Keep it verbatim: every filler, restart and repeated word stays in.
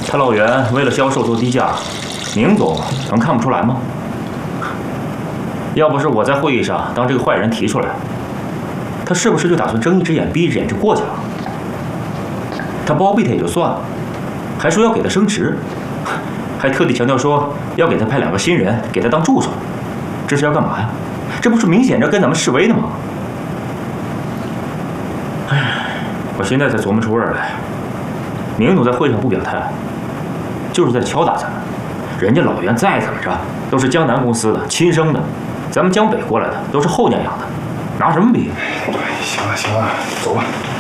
他老袁为了销售做低价，明总能看不出来吗？要不是我在会议上当这个坏人提出来，他是不是就打算睁一只眼闭一只眼就过去了？他包庇他也就算了，还说要给他升职，还特地强调说要给他派两个新人给他当助手，这是要干嘛呀？这不是明显着跟咱们示威的吗？哎，我现在才琢磨出味儿来，明总在会上不表态，就是在敲打咱们。人家老袁再怎么着都是江南公司的亲生的，咱们江北过来的都是后娘养的，拿什么比？ 对，行了行了，走吧。